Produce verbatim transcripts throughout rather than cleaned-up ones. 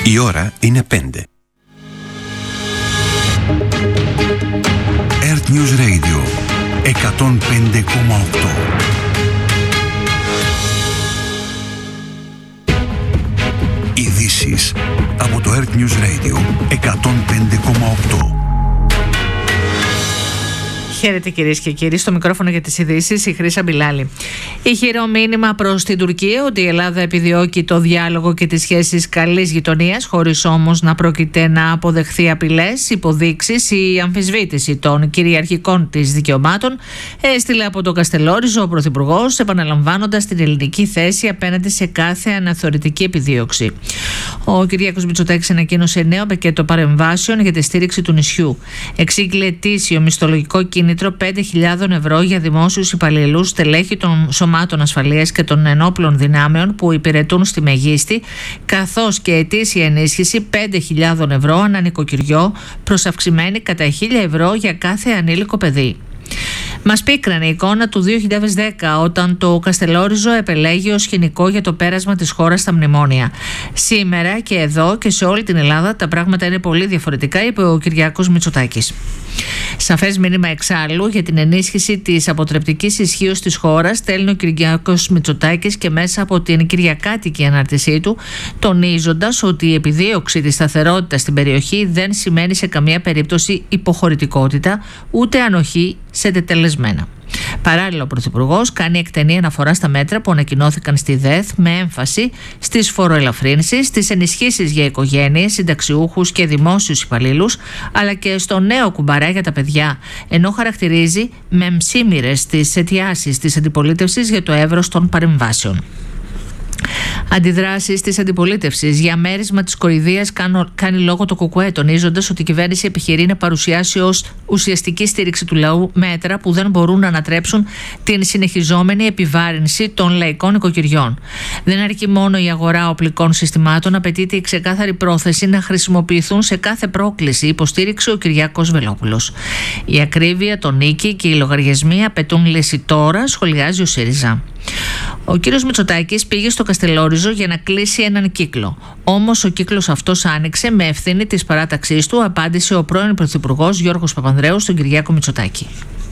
Η ώρα είναι πέντε. Earth News Radio εκατόν πέντε κόμμα οκτώ. Ειδήσεις από το Earth News Radio εκατόν πέντε κόμμα οκτώ. Χαίρετε κυρίες και κύριοι, στο μικρόφωνο για τις ειδήσεις η Χρύσα Μπιλάλη. Ηχηρό μήνυμα προς την Τουρκία ότι η Ελλάδα επιδιώκει το διάλογο και τις σχέσεις καλής γειτονίας, χωρίς όμως να πρόκειται να αποδεχθεί απειλές, υποδείξεις ή αμφισβήτηση των κυριαρχικών της δικαιωμάτων, έστειλε από το Καστελόριζο ο Πρωθυπουργός, επαναλαμβάνοντας την ελληνική θέση απέναντι σε κάθε αναθεωρητική επιδίωξη. Ο Κυριάκος Μητσοτάκης ανακοίνωσε νέο πακέτο παρεμβάσεων για τη στήριξη του νησιού. Εξήγηλε ετήσιο μισθολογικό κίνητρο πέντε χιλιάδες ευρώ για δημόσιους υπαλλήλους, στελέχη των σωμάτων ασφαλείας και των ενόπλων δυνάμεων που υπηρετούν στη Μεγίστη, καθώς και ετήσια ενίσχυση πέντε χιλιάδες ευρώ ανά νοικοκυριό, προς αυξημένη κατά χίλια ευρώ για κάθε ανήλικο παιδί. Μας πίκρανε η εικόνα του δύο χιλιάδες δέκα, όταν το Καστελόριζο επελέγει ως σκηνικό για το πέρασμα της χώρας στα μνημόνια. Σήμερα και εδώ και σε όλη την Ελλάδα τα πράγματα είναι πολύ διαφορετικά, είπε ο Κυριάκος Μητσοτάκης. Σαφές μήνυμα εξάλλου για την ενίσχυση της αποτρεπτικής ισχύως της χώρας στέλνει ο Κυριάκος Μητσοτάκης και μέσα από την κυριακάτικη ανάρτησή του, τονίζοντας ότι η επιδίωξη της σταθερότητας στην περιοχή δεν σημαίνει σε καμία περίπτωση υποχωρητικότητα, ούτε ανοχή σε τετελεσμένα. Παράλληλα, ο Πρωθυπουργός κάνει εκτενή αναφορά στα μέτρα που ανακοινώθηκαν στη ΔΕΘ με έμφαση στις φοροελαφρύνσεις, στις ενισχύσεις για οικογένειες, συνταξιούχους και δημόσιους υπαλλήλους, αλλά και στο νέο κουμπαρά για τα παιδιά, ενώ χαρακτηρίζει με μσήμυρες τις αιτιάσεις της αντιπολίτευσης για το εύρος των παρεμβάσεων. Αντιδράσεις της αντιπολίτευσης για μέρισμα της κοροϊδίας κάνει λόγο το ΚΚΕ, τονίζοντας ότι η κυβέρνηση επιχειρεί να παρουσιάσει ως ουσιαστική στήριξη του λαού μέτρα που δεν μπορούν να ανατρέψουν την συνεχιζόμενη επιβάρυνση των λαϊκών οικοκυριών. Δεν αρκεί μόνο η αγορά οπλικών συστημάτων, απαιτείται η ξεκάθαρη πρόθεση να χρησιμοποιηθούν σε κάθε πρόκληση, υποστήριξε ο Κυριάκος Βελόπουλος. Η ακρίβεια, το νίκη και οι λογαριασμοί απαιτούν λύση τώρα, σχολιάζει ο ΣΥΡΙΖΑ. Ο κύριος Μητσοτάκης πήγε στο Καστελόριζο για να κλείσει έναν κύκλο. Όμως ο κύκλος αυτός άνοιξε με ευθύνη της παράταξής του, απάντησε ο πρώην Πρωθυπουργός Γιώργος Παπανδρέου στον Κυριάκο Μητσοτάκη.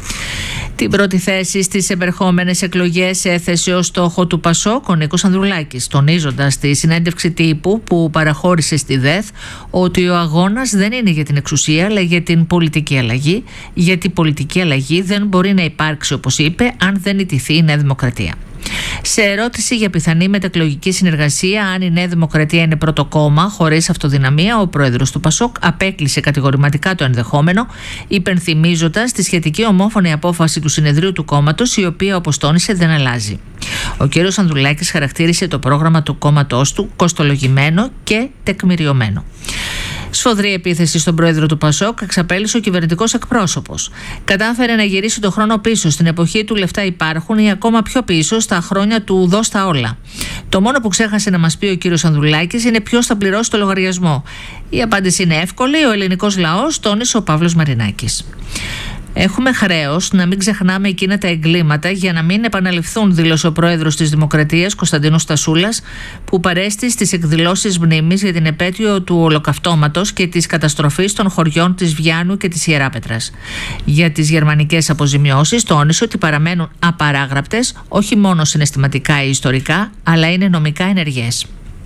Την πρώτη θέση στις επερχόμενες εκλογές έθεσε ως στόχο του Πασόκ ο Νίκος Ανδρουλάκης, τονίζοντας στη συνέντευξη τύπου που παραχώρησε στη ΔΕΘ ότι ο αγώνας δεν είναι για την εξουσία αλλά για την πολιτική αλλαγή, γιατί η πολιτική αλλαγή δεν μπορεί να υπάρξει, όπως είπε, αν δεν ιτηθεί η Νέα Δημοκρατία. Σε ερώτηση για πιθανή μεταεκλογική συνεργασία, αν η Νέα Δημοκρατία είναι πρώτο κόμμα χωρίς αυτοδυναμία, ο πρόεδρος του Πασόκ απέκλεισε κατηγορηματικά το ενδεχόμενο, υπενθυμίζοντας τη σχετική ομόφωνη απόφαση του συνεδρίου του κόμματος, η οποία, όπως τόνισε, δεν αλλάζει. Ο κ. Ανδρουλάκης χαρακτήρισε το πρόγραμμα του κόμματός του κοστολογημένο και τεκμηριωμένο. Σφοδρή επίθεση στον πρόεδρο του Πασόκ εξαπέλυσε ο κυβερνητικός εκπρόσωπος. Κατάφερε να γυρίσει το χρόνο πίσω στην εποχή του λεφτά υπάρχουν ή ακόμα πιο πίσω στα χρόνια του δώστα όλα. Το μόνο που ξέχασε να μας πει ο κύριος Ανδρουλάκης είναι ποιος θα πληρώσει το λογαριασμό. Η απάντηση είναι εύκολη, ο ελληνικός λαός, τόνισε ο Παύλος Μαρινάκης. Έχουμε χρέος να μην ξεχνάμε εκείνα τα εγκλήματα για να μην επαναληφθούν, δήλωσε ο πρόεδρος της Δημοκρατίας Κωνσταντίνος Στασούλας, που παρέστη στις εκδηλώσεις μνήμης για την επέτειο του Ολοκαυτώματος και της καταστροφής των χωριών της Βιάννου και της Ιεράπετρας. Για τις γερμανικές αποζημιώσεις τόνισε ότι παραμένουν απαράγραπτες, όχι μόνο συναισθηματικά ή ιστορικά, αλλά είναι νομικά ενεργές.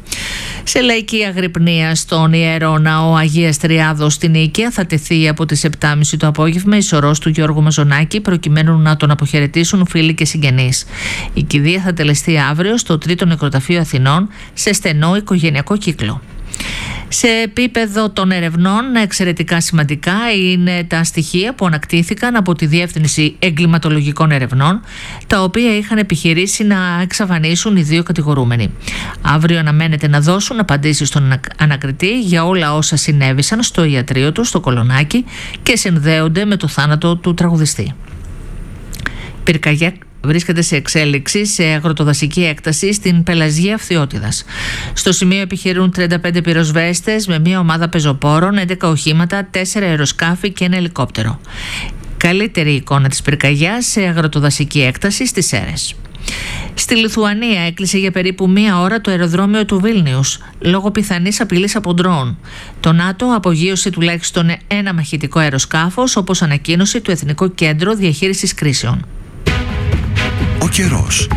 Σε λαϊκή αγρυπνία στον Ιερό Ναό Αγίας Τριάδος στην Νίκαια θα τεθεί από τις επτά και μισή το απόγευμα η σωρός του Γιώργου Μαζονάκη, προκειμένου να τον αποχαιρετήσουν φίλοι και συγγενείς. Η κηδεία θα τελεστεί αύριο στο Τρίτο Νεκροταφείο Αθηνών σε στενό οικογενειακό κύκλο. Σε επίπεδο των ερευνών, εξαιρετικά σημαντικά είναι τα στοιχεία που ανακτήθηκαν από τη Διεύθυνση Εγκληματολογικών Ερευνών, τα οποία είχαν επιχειρήσει να εξαφανίσουν οι δύο κατηγορούμενοι. Αύριο αναμένεται να δώσουν απαντήσεις στον ανακριτή για όλα όσα συνέβησαν στο ιατρείο του στο Κολονάκι και συνδέονται με το θάνατο του τραγουδιστή. Πυρκαγιά βρίσκεται σε εξέλιξη σε αγροτοδασική έκταση στην Πελαζία Φθιώτιδας. Στο σημείο επιχειρούν τριάντα πέντε πυροσβέστες με μια ομάδα πεζοπόρων, έντεκα οχήματα, τέσσερα αεροσκάφη και ένα ελικόπτερο. Καλύτερη εικόνα της πυρκαγιάς σε αγροτοδασική έκταση στις Σέρρες. Στη Λιθουανία έκλεισε για περίπου μία ώρα το αεροδρόμιο του Βίλνιους λόγω πιθανής απειλής από ντρόουν. Το ΝΑΤΟ απογείωσε τουλάχιστον ένα μαχητικό αεροσκάφος, όπως ανακοίνωσε το Εθνικό Κέντρο Διαχείρισης Κρίσεων. Ο καιρός.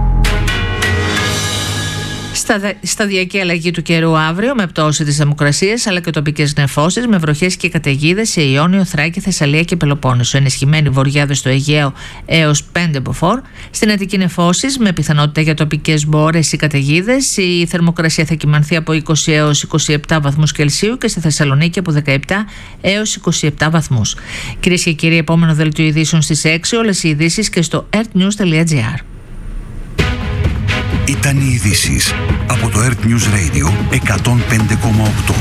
Σταδιακή αλλαγή του καιρού αύριο με πτώση της θερμοκρασίας αλλά και τοπικές νεφώσεις με βροχές και καταιγίδες σε Ιόνιο, Θράκη, Θεσσαλία και Πελοπόννησο. Ενισχυμένη βορειάδες στο Αιγαίο έως πέντε μποφόρ. Στην Αττική νεφώσεις με πιθανότητα για τοπικές μπόρες ή καταιγίδες. Η θερμοκρασία θα κυμανθεί από είκοσι έως είκοσι επτά βαθμούς Κελσίου και στη Θεσσαλονίκη από δεκαεπτά έως είκοσι επτά βαθμούς. Κυρίες και κύριοι, επόμενο δελτίο ειδήσεων στις έξι. Όλες οι ειδήσεις και στο earthnews.gr. Ήταν οι ειδήσεις από το Earth News Radio εκατόν πέντε κόμμα οκτώ.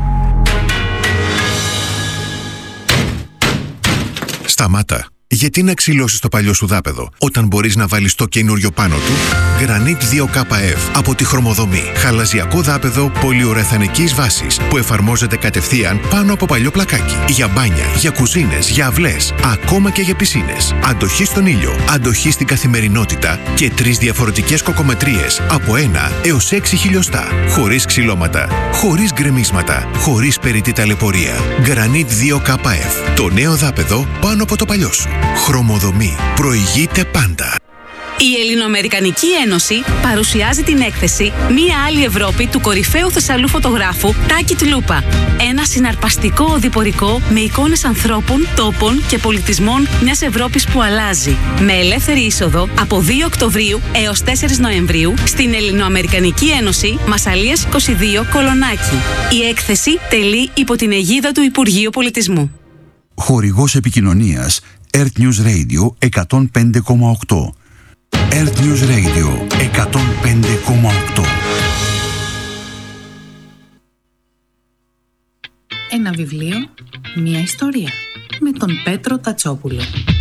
Σταμάτα. Γιατί να ξυλώσεις το παλιό σου δάπεδο όταν μπορείς να βάλεις το καινούριο πάνω του? Granit δύο κέι εφ από τη Χρωμοδομή. Χαλαζιακό δάπεδο πολυουρεθανικής βάσης που εφαρμόζεται κατευθείαν πάνω από παλιό πλακάκι. Για μπάνια, για κουζίνες, για αυλές, ακόμα και για πισίνες. Αντοχή στον ήλιο, αντοχή στην καθημερινότητα και τρεις διαφορετικές κοκομετρίες από ένα έως έξι χιλιοστά. Χωρίς ξυλώματα, χωρίς γκρεμίσματα, χωρίς περιττή ταλαιπωρία. Granit δύο κέι εφ. Το νέο δάπεδο πάνω από το παλιό σου. Χρωμοδομή. Προηγείται πάντα. Η Ελληνοαμερικανική Ένωση παρουσιάζει την έκθεση «Μία άλλη Ευρώπη» του κορυφαίου Θεσσαλού φωτογράφου Τάκη Τλούπα. Ένα συναρπαστικό οδηπορικό με εικόνες ανθρώπων, τόπων και πολιτισμών μιας Ευρώπης που αλλάζει. Με ελεύθερη είσοδο από δύο Οκτωβρίου έως τέσσερις Νοεμβρίου στην Ελληνοαμερικανική Ένωση Μασσαλίας είκοσι δύο Κολονάκι. Η έκθεση τελεί υπό την αιγίδα του Υπουργείου Πολιτισμού. Χορηγός επικοινωνίας Earth News Radio εκατόν πέντε κόμμα οκτώ. Earth News Radio εκατόν πέντε κόμμα οκτώ. Ένα βιβλίο, μία ιστορία με τον Πέτρο Τατσόπουλο.